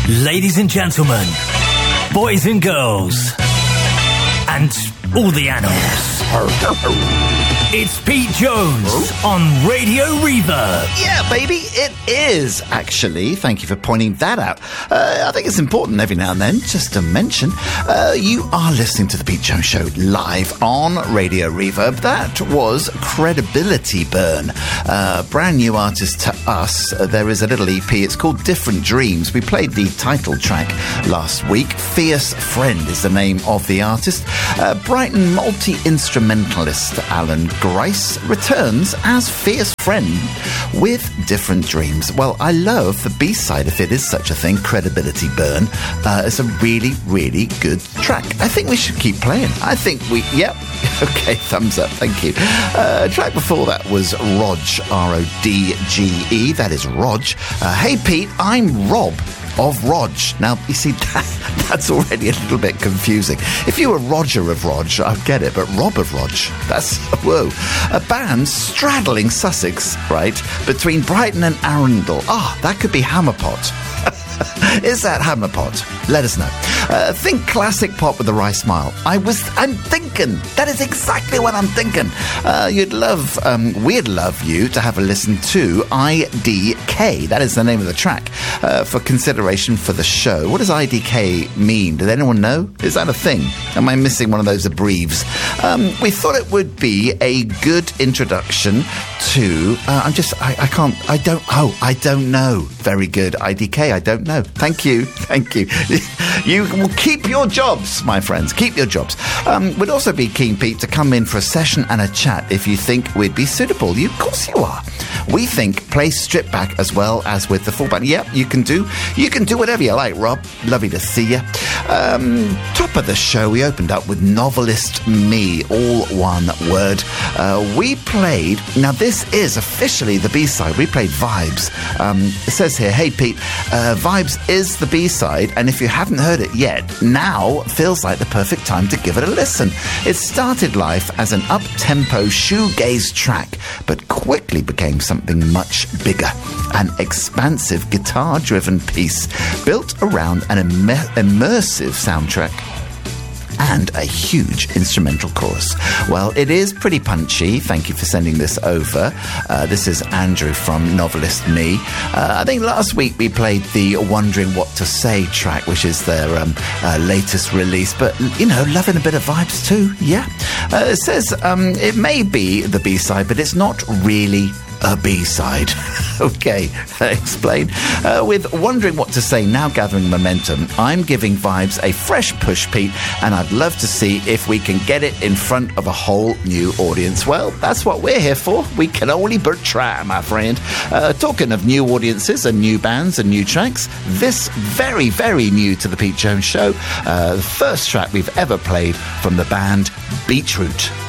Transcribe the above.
Ladies and gentlemen, boys and girls, and all the animals. It's Pete Jones on Radio Reverb. Yeah, baby, it is, actually. Thank you for pointing that out. I think it's important every now and then just to mention you are listening to The Pete Jones Show live on Radio Reverb. That was Credibility Burn. Brand new artist to us. There is a little EP. It's called Different Dreams. We played the title track last week. Fierce Friend is the name of the artist. Brighton multi-instrumentalist Alan Grice returns as Fierce Friend with Different Dreams. Well, I love the B-side, if it is such a thing, Credibility Burn. It's a really, really good track. I think we should keep playing. Yep. Okay, thumbs up. Thank you. Track before that was Rog, R-O-D-G-E. That is Rog. Hey, Pete, I'm Rob of Rog. Now, you see, that's already a little bit confusing. If you were Roger of Rog, I'd get it, but Rob of Rog, that's, whoa. A band straddling Sussex, right, between Brighton and Arundel. That could be Hammerpot. Is that Hammerpot? Let us know. Think classic pop with a wry smile. I'm thinking. That is exactly what I'm thinking. We'd love you to have a listen to IDK. That is the name of the track for consideration for the show. What does IDK mean? Does anyone know? Is that a thing? Am I missing one of those abbreves? We thought it would be a good introduction to... I don't know. Very good. IDK, I don't know. Thank you. You will keep your jobs, my friends. Keep your jobs. We'd also be keen, Pete, to come in for a session and a chat if you think we'd be suitable. Of course you are. We think play stripped back as well as with the full band. Yep, you can do whatever you like, Rob. Lovely to see you. Top of the show, we opened up with Novelist Me, all one word. We played, now this is officially the B-side, we played Vibes. It says here, hey Pete, Vibes is the B-side, and if you haven't heard it yet, now feels like the perfect time to give it a listen. It started life as an up-tempo shoegaze track, but quickly became something much bigger. An expansive guitar-driven piece built around an immersive soundtrack and a huge instrumental chorus. Well, it is pretty punchy. Thank you for sending this over. This is Andrew from Novelist Me. I think last week we played the Wondering What to Say track, which is their latest release, but, loving a bit of Vibes too, yeah. It says it may be the B-side, but it's not really a B-side. Okay, explain. With Wondering What to Say now gathering momentum, I'm giving Vibes a fresh push, Pete, and I'd love to see if we can get it in front of a whole new audience. Well, that's what we're here for. We can only but try, my friend. Talking of new audiences and new bands and new tracks, this very, very new to the Pete Jones Show, the first track we've ever played from the band Beetroot.